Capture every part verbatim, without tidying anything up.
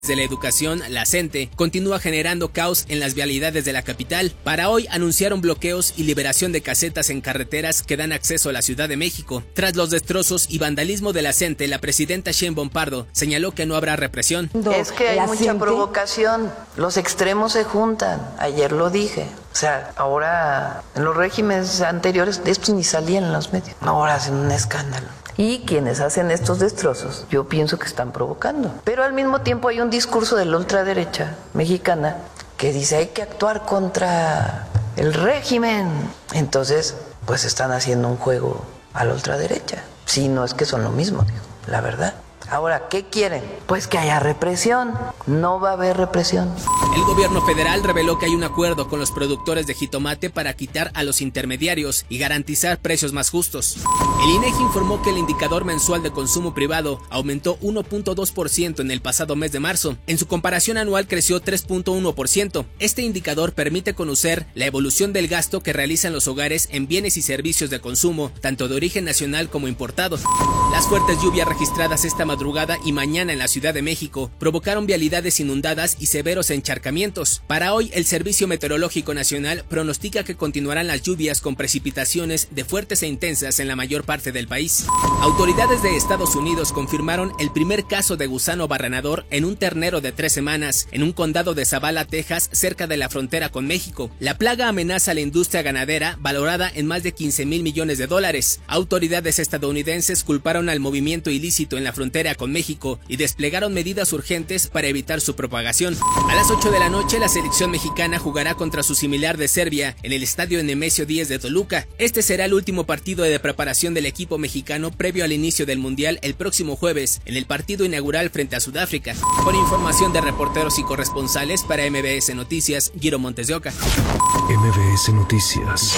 de la educación, la CENTE, continúa generando caos en las vialidades de la capital. Para hoy anunciaron bloqueos y liberación de casetas en carreteras que dan acceso a la Ciudad de México. Tras los destrozos y vandalismo de la CENTE, la presidenta Sheinbaum Pardo señaló que no habrá represión. Es que hay ¿La mucha CENTE? provocación, los extremos se juntan, ayer lo dije. O sea, ahora en los regímenes anteriores de estos ni salían en los medios, ahora hacen un escándalo. Y quienes hacen estos destrozos, yo pienso que están provocando. Pero al mismo tiempo hay un discurso de la ultraderecha mexicana que dice hay que actuar contra el régimen. Entonces, pues están haciendo un juego a la ultraderecha. Si no es que son lo mismo, la verdad. Ahora, ¿qué quieren? Pues que haya represión. No va a haber represión. El gobierno federal reveló que hay un acuerdo con los productores de jitomate para quitar a los intermediarios y garantizar precios más justos. El INEGI informó que el indicador mensual de consumo privado aumentó uno punto dos por ciento en el pasado mes de marzo. En su comparación anual creció tres punto uno por ciento. Este indicador permite conocer la evolución del gasto que realizan los hogares en bienes y servicios de consumo, tanto de origen nacional como importado. Las fuertes lluvias registradas esta madrugada y mañana en la Ciudad de México provocaron vialidades inundadas y severos encharcamientos. Para hoy, el Servicio Meteorológico Nacional pronostica que continuarán las lluvias con precipitaciones de fuertes e intensas en la mayor parte del país. Autoridades de Estados Unidos confirmaron el primer caso de gusano barrenador en un ternero de tres semanas en un condado de Zavala, Texas, cerca de la frontera con México. La plaga amenaza a la industria ganadera, valorada en más de quince mil millones de dólares. Autoridades estadounidenses culparon al movimiento ilícito en la frontera con México y desplegaron medidas urgentes para evitar su propagación. A las ocho de la noche, la selección mexicana jugará contra su similar de Serbia en el estadio Nemesio Díez de Toluca. Este será el último partido de preparación del equipo mexicano previo al inicio del Mundial el próximo jueves, en el partido inaugural frente a Sudáfrica. Con información de reporteros y corresponsales para M B S Noticias, Giro Montes de Oca. M B S Noticias.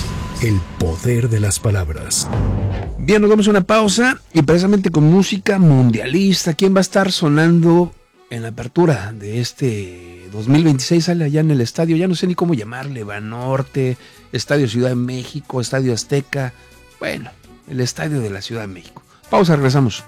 El poder de las palabras. Bien, nos damos una pausa y precisamente con música mundialista. ¿Quién va a estar sonando en la apertura de este dos mil veintiséis? Sale allá en el estadio, ya no sé ni cómo llamarle, Banorte, Estadio Ciudad de México, Estadio Azteca. Bueno, el Estadio de la Ciudad de México. Pausa, regresamos.